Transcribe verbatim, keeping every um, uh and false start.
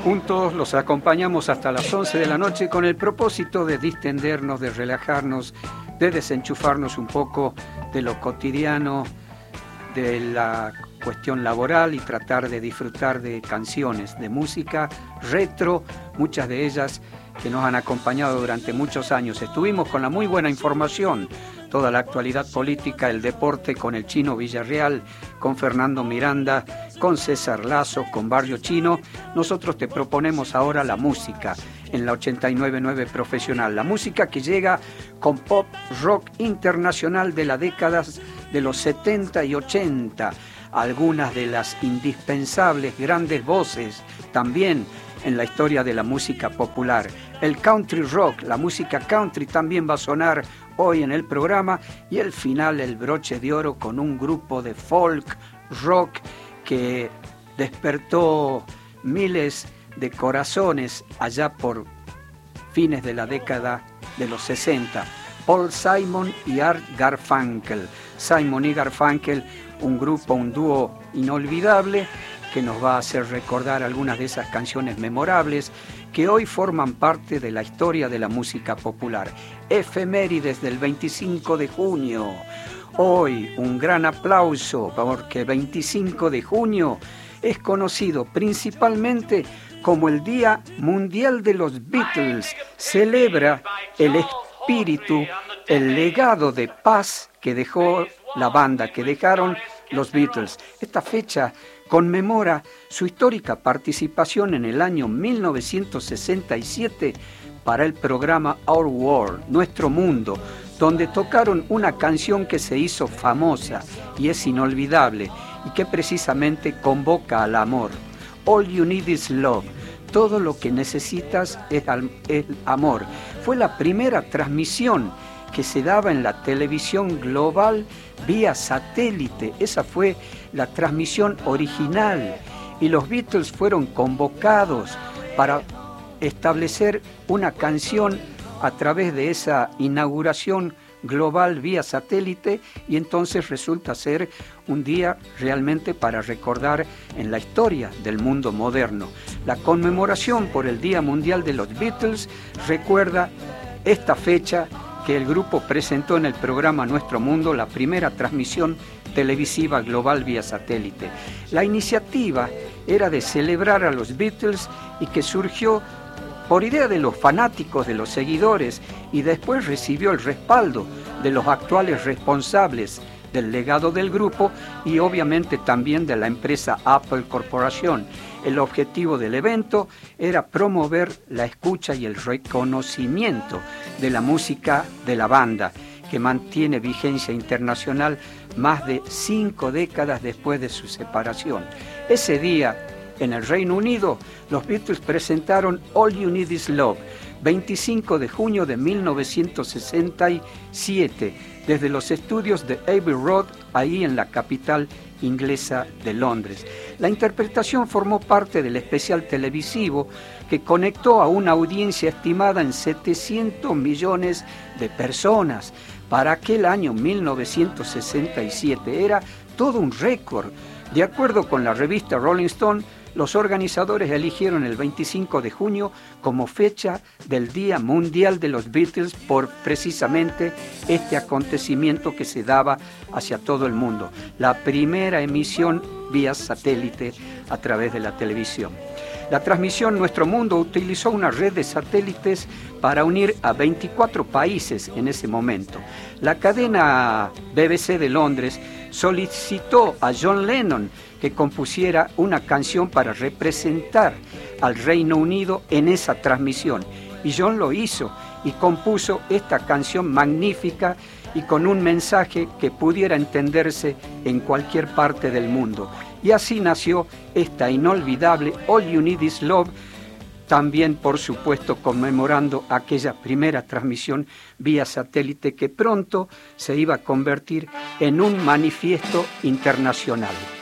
Juntos los acompañamos hasta las once de la noche con el propósito de distendernos, de relajarnos, de desenchufarnos un poco de lo cotidiano, de la cuestión laboral y tratar de disfrutar de canciones, de música retro, muchas de ellas que nos han acompañado durante muchos años. Estuvimos con la muy buena información, toda la actualidad política, el deporte con el Chino Villarreal, con Fernando Miranda, con César Lazo, con Barrio Chino. Nosotros te proponemos ahora la música en la ochenta y nueve punto nueve Profesional, la música que llega con pop rock internacional de las décadas de los setenta y ochenta, algunas de las indispensables grandes voces también en la historia de la música popular. El country rock, la música country también va a sonar hoy en el programa, y el final, el broche de oro con un grupo de folk rock que despertó miles de corazones allá por fines de la década de los sesenta. Paul Simon y Art Garfunkel. Simon y Garfunkel, un grupo, un dúo inolvidable que nos va a hacer recordar algunas de esas canciones memorables que hoy forman parte de la historia de la música popular. Efemérides del veinticinco de junio. Hoy un gran aplauso porque veinticinco de junio es conocido principalmente como el Día Mundial de los Beatles. Celebra el espíritu, el legado de paz que dejó la banda, que dejaron los Beatles. Esta fecha conmemora su histórica participación en el año mil novecientos sesenta y siete para el programa Our World, Nuestro Mundo, donde tocaron una canción que se hizo famosa y es inolvidable y que precisamente convoca al amor. All You Need Is Love. Todo lo que necesitas es el amor. Fue la primera transmisión que se daba en la televisión global vía satélite. Esa fue la transmisión original y los Beatles fueron convocados para establecer una canción a través de esa inauguración global vía satélite, y entonces resulta ser un día realmente para recordar en la historia del mundo moderno. La conmemoración por el Día Mundial de los Beatles recuerda esta fecha que el grupo presentó en el programa Nuestro Mundo, la primera transmisión televisiva global vía satélite. La iniciativa era de celebrar a los Beatles y que surgió por idea de los fanáticos, de los seguidores, y después recibió el respaldo de los actuales responsables del legado del grupo y obviamente también de la empresa Apple Corporation. El objetivo del evento era promover la escucha y el reconocimiento de la música de la banda, que mantiene vigencia internacional más de cinco décadas después de su separación. Ese día, en el Reino Unido, los Beatles presentaron All You Need Is Love, veinticinco de junio de mil novecientos sesenta y siete, desde los estudios de Abbey Road, ahí en la capital inglesa de Londres. La interpretación formó parte del especial televisivo que conectó a una audiencia estimada en setecientos millones de personas. Para aquel año mil novecientos sesenta y siete era todo un récord. De acuerdo con la revista Rolling Stone, los organizadores eligieron el veinticinco de junio como fecha del Día Mundial de los Beatles por precisamente este acontecimiento que se daba hacia todo el mundo. La primera emisión vía satélite a través de la televisión. La transmisión Nuestro Mundo utilizó una red de satélites para unir a veinticuatro países en ese momento. La cadena B B C de Londres solicitó a John Lennon que compusiera una canción para representar al Reino Unido en esa transmisión. Y John lo hizo y compuso esta canción magnífica y con un mensaje que pudiera entenderse en cualquier parte del mundo. Y así nació esta inolvidable All You Need Is Love, también por supuesto conmemorando aquella primera transmisión vía satélite que pronto se iba a convertir en un manifiesto internacional.